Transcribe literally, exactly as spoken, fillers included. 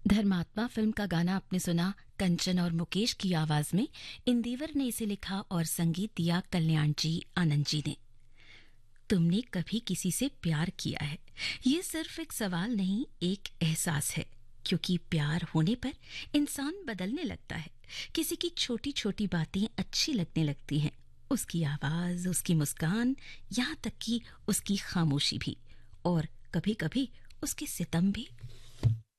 धर्मात्मा फिल्म का गाना आपने सुना कंचन और मुकेश की आवाज में। इंदिवर ने इसे लिखा और संगीत दिया कल्याण जी आनंद जी ने। तुमने कभी किसी से प्यार किया है? ये सिर्फ एक सवाल नहीं, एक एहसास है। क्योंकि प्यार होने पर इंसान बदलने लगता है। किसी की छोटी छोटी बातें अच्छी लगने लगती हैं, उसकी आवाज, उसकी मुस्कान, यहाँ तक कि उसकी खामोशी भी, और कभी कभी उसके सितम भी।